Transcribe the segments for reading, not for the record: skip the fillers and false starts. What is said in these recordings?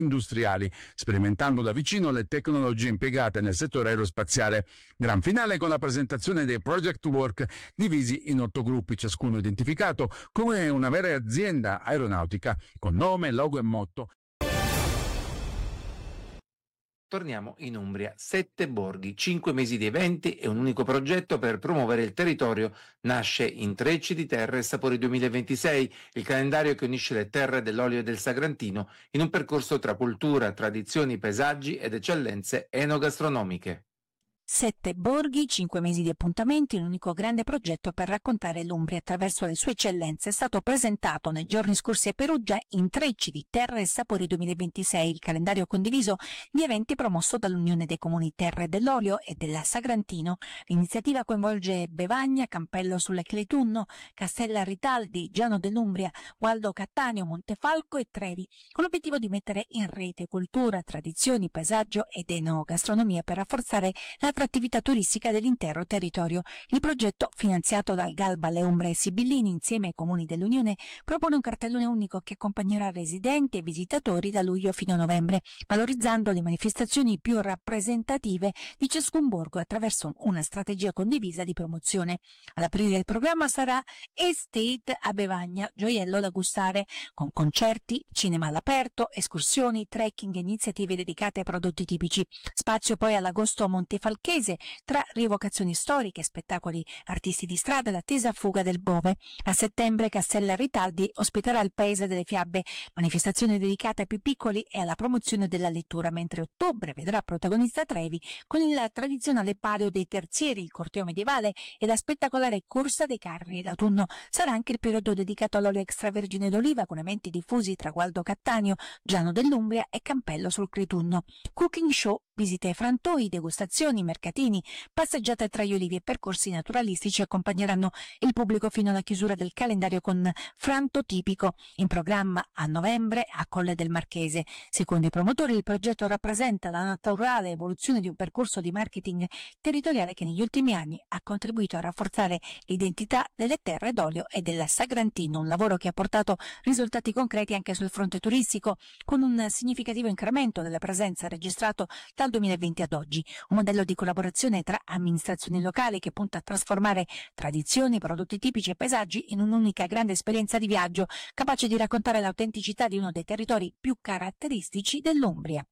industriali, sperimentando da vicino le tecnologie impiegate nel settore aerospaziale. Gran finale con la presentazione dei Project Work divisi in 8 gruppi, ciascuno identificato come una vera azienda aeronautica con nome, logo e motto. Torniamo in Umbria. 7 borghi, 5 mesi di eventi e un unico progetto per promuovere il territorio. Nasce Intrecci di Terre e Sapori 2026, il calendario che unisce le terre dell'olio e del Sagrantino in un percorso tra cultura, tradizioni, paesaggi ed eccellenze enogastronomiche. 7 borghi, 5 mesi di appuntamenti, un unico grande progetto per raccontare l'Umbria attraverso le sue eccellenze è stato presentato nei giorni scorsi a Perugia Intrecci di Terre e Sapori 2026, il calendario condiviso di eventi promosso dall'Unione dei Comuni Terre dell'Olio e della Sagrantino. L'iniziativa coinvolge Bevagna, Campello sulle Clitunno, Castella Ritaldi, Giano dell'Umbria, Gualdo Cattaneo, Montefalco e Trevi, con l'obiettivo di mettere in rete cultura, tradizioni, paesaggio ed enogastronomia per rafforzare l'attività turistica dell'intero territorio. Il progetto, finanziato dal GAL Valle Umbra e Sibillini insieme ai comuni dell'Unione, propone un cartellone unico che accompagnerà residenti e visitatori da luglio fino a novembre, valorizzando le manifestazioni più rappresentative di ciascun borgo attraverso una strategia condivisa di promozione. Ad aprire il programma sarà Estate a Bevagna, gioiello da gustare, con concerti, cinema all'aperto, escursioni, trekking e iniziative dedicate ai prodotti tipici. Spazio poi all'agosto a Montefalchese, tra rievocazioni storiche, spettacoli artisti di strada e l'attesa fuga del Bove. A settembre Castella Ritaldi ospiterà il Paese delle Fiabe, manifestazione dedicata ai più piccoli e alla promozione della lettura, mentre ottobre vedrà protagonista Trevi con il tradizionale palio dei terzieri, il corteo medievale e la spettacolare corsa dei carri. L'autunno sarà anche il periodo dedicato all'olio extravergine d'oliva, con eventi diffusi tra Gualdo Cattaneo, Giano dell'Umbria e Campello sul Clitunno. Cooking show, visite ai frantoi, degustazioni, mercatini, passeggiate tra gli olivi e percorsi naturalistici accompagneranno il pubblico fino alla chiusura del calendario con Franto Tipico, in programma a novembre a Colle del Marchese. Secondo i promotori, il progetto rappresenta la naturale evoluzione di un percorso di marketing territoriale che negli ultimi anni ha contribuito a rafforzare l'identità delle terre d'olio e del Sagrantino, un lavoro che ha portato risultati concreti anche sul fronte turistico, con un significativo incremento della presenza registrato dal 2020 ad oggi, un modello di collaborazione tra amministrazioni locali che punta a trasformare tradizioni, prodotti tipici e paesaggi in un'unica grande esperienza di viaggio, capace di raccontare l'autenticità di uno dei territori più caratteristici dell'Umbria.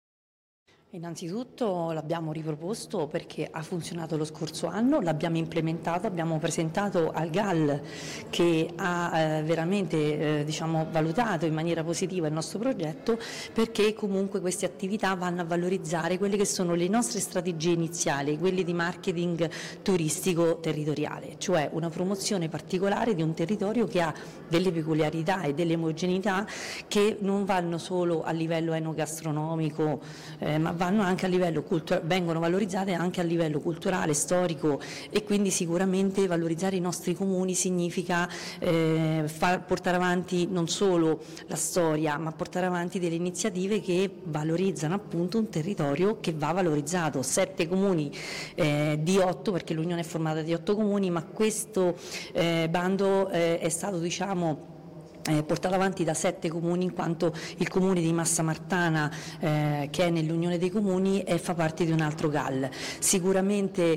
Innanzitutto l'abbiamo riproposto perché ha funzionato lo scorso anno, l'abbiamo implementato, abbiamo presentato al GAL che ha veramente valutato in maniera positiva il nostro progetto, perché comunque queste attività vanno a valorizzare quelle che sono le nostre strategie iniziali, quelle di marketing turistico territoriale, cioè una promozione particolare di un territorio che ha delle peculiarità e delle omogeneità che non vanno solo a livello enogastronomico, ma vanno anche a livello vengono valorizzate anche a livello culturale, storico, e quindi sicuramente valorizzare i nostri comuni significa portare avanti non solo la storia, ma portare avanti delle iniziative che valorizzano appunto un territorio che va valorizzato. 7 comuni di 8, perché l'Unione è formata di 8 comuni, ma questo bando è stato portato avanti da 7 comuni, in quanto il comune di Massa Martana, che è nell'Unione dei Comuni, fa parte di un altro GAL. Sicuramente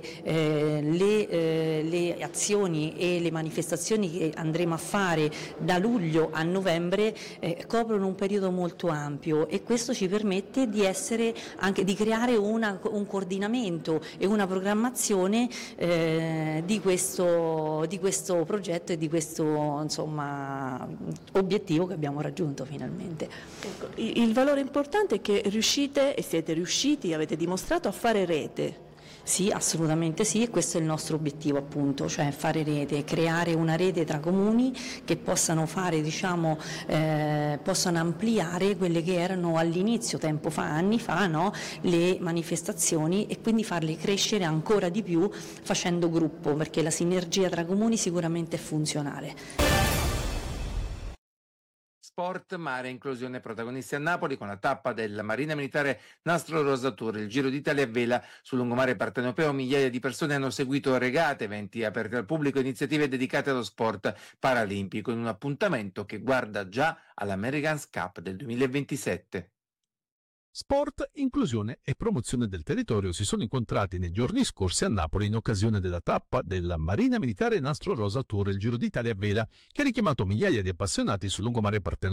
le azioni e le manifestazioni che andremo a fare da luglio a novembre coprono un periodo molto ampio, e questo ci permette di creare un coordinamento e una programmazione di questo progetto e di questo obiettivo che abbiamo raggiunto finalmente. Ecco, il valore importante è che riuscite e siete riusciti, avete dimostrato a fare rete. Sì, assolutamente sì, e questo è il nostro obiettivo appunto, cioè fare rete, creare una rete tra comuni che possano possano ampliare quelle che erano all'inizio, anni fa, no? Le manifestazioni, e quindi farle crescere ancora di più facendo gruppo, perché la sinergia tra comuni sicuramente è funzionale. Sport, mare, inclusione, protagonisti a Napoli con la tappa della Marina Militare Nastro Rosa Tour, il Giro d'Italia a vela sul lungomare partenopeo. Migliaia di persone hanno seguito regate, eventi aperti al pubblico, iniziative dedicate allo sport paralimpico, in un appuntamento che guarda già all'Americans Cup del 2027. Sport, inclusione e promozione del territorio si sono incontrati nei giorni scorsi a Napoli in occasione della tappa della Marina Militare Nastro Rosa Tour, il Giro d'Italia a vela, che ha richiamato migliaia di appassionati sul lungomare partenopeo